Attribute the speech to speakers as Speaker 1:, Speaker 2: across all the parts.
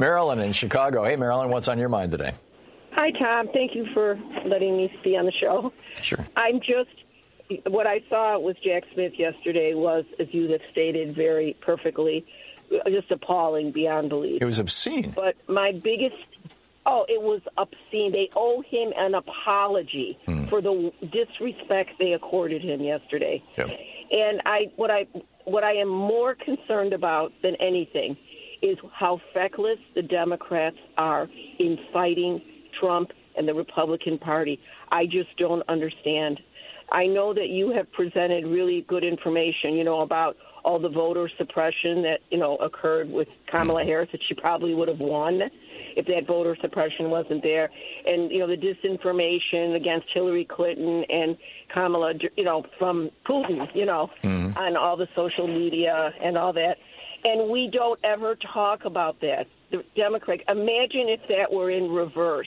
Speaker 1: Marilyn in Chicago. Hey, Marilyn, what's on your mind today?
Speaker 2: Hi, Tom. Thank you for letting me be on the show.
Speaker 1: Sure.
Speaker 2: What I saw with Jack Smith yesterday was, as you have stated very perfectly, just appalling beyond belief.
Speaker 1: It was obscene.
Speaker 2: But it was obscene. They owe him an apology for the disrespect they accorded him yesterday.
Speaker 1: Yep.
Speaker 2: And what I am more concerned about than anything is how feckless the Democrats are in fighting Trump and the Republican Party. I just don't understand. I know that you have presented really good information, about all the voter suppression that, occurred with Kamala Harris, that she probably would have won if that voter suppression wasn't there. And, the disinformation against Hillary Clinton and Kamala, from Putin, on all the social media and all that. And we don't ever talk about that. The Democrats, imagine if that were in reverse.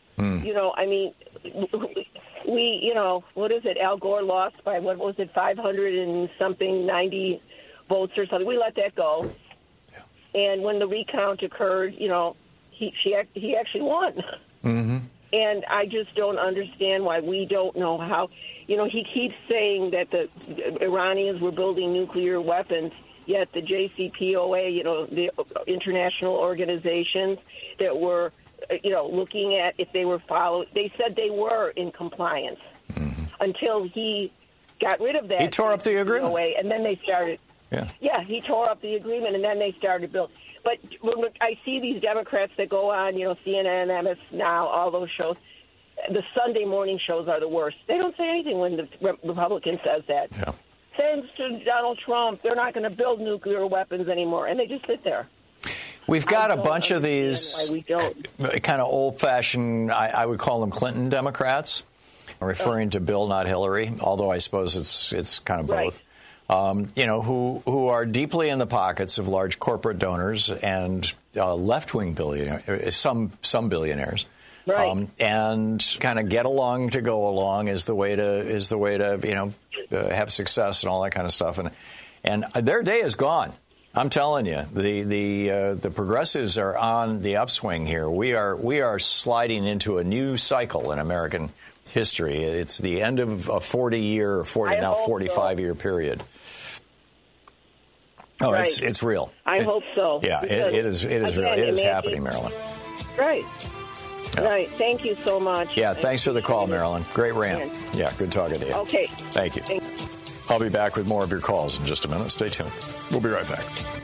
Speaker 2: What is it? Al Gore lost by, 500 and something, 90 votes or something. We let that go. Yeah. And when the recount occurred, he actually won. Mm-hmm. And I just don't understand why we don't know how. He keeps saying that the Iranians were building nuclear weapons, yet the JCPOA, the international organizations that were looking at if they were followed, they said they were in compliance until he got rid of that.
Speaker 1: He tore up the agreement.
Speaker 2: And then they started. Yeah, he tore up the agreement, and then they started building. But when I see these Democrats that go on, CNN, MS Now, all those shows, the Sunday morning shows are the worst. They don't say anything when the Republican says that. Yeah. Thanks to Donald Trump, they're not going to build nuclear weapons anymore, and they just sit there.
Speaker 1: We've got a bunch of these kind of old-fashioned, I would call them Clinton Democrats, referring to Bill, not Hillary, although I suppose it's kind of both, who are deeply in the pockets of large corporate donors and left-wing billionaires, some billionaires.
Speaker 2: Right.
Speaker 1: And kind of get along to go along is the way to have success and all that kind of stuff. And their day is gone. I'm telling you, the progressives are on the upswing here. We are sliding into a new cycle in American history. It's the end of a 45-year period. Oh, right. It's real.
Speaker 2: I hope so.
Speaker 1: Yeah, it is real. It is happening, Marilyn.
Speaker 2: Right. Yeah. Right. Thank you so much.
Speaker 1: Yeah, thanks for the call, Marilyn. Great rant. Yeah, good talking to you.
Speaker 2: Okay.
Speaker 1: Thank you. I'll be back with more of your calls in just a minute. Stay tuned. We'll be right back.